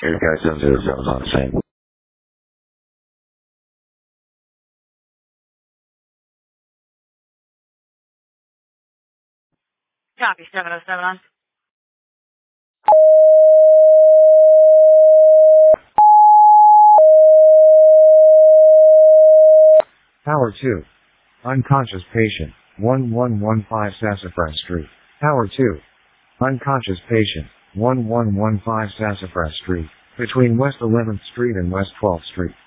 Here, guys, don't do this. I was on the same. Copy, 707 on. Tower 2. Unconscious patient, 1115 Sassafras Street. Tower 2. Unconscious patient, 1115 Sassafras Street, between West 11th Street and West 12th Street.